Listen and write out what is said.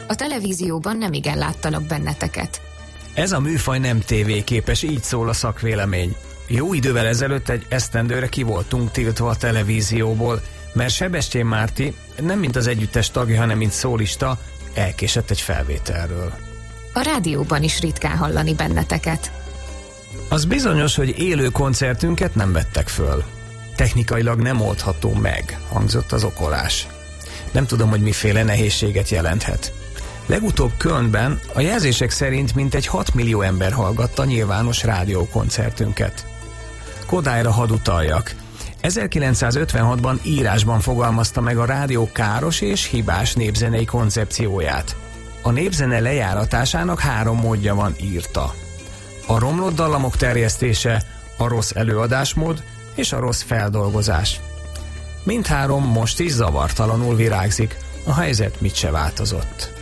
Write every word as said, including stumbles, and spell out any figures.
A televízióban nemigen láttalak benneteket. Ez a műfaj nem tévéképes, így szól a szakvélemény. Jó idővel ezelőtt egy esztendőre ki voltunk tiltva a televízióból, mert Sebestyén Márti, nem mint az együttes tagja, hanem mint szólista, elkésett egy felvételről. A rádióban is ritkán hallani benneteket. Az bizonyos, hogy élő koncertünket nem vettek föl. Technikailag nem oldható meg, hangzott az okolás. Nem tudom, hogy miféle nehézséget jelenthet. Legutóbb Kölnben a jelzések szerint mintegy hat millió ember hallgatta nyilvános rádiókoncertünket. Kodályra hadd utaljak. ezerkilencszázötvenhatban írásban fogalmazta meg a rádió káros és hibás népzenei koncepcióját. A népzene lejáratásának három módja van, írta. A romlott dallamok terjesztése, a rossz előadásmód és a rossz feldolgozás. Mindhárom most is zavartalanul virágzik, a helyzet mit se változott.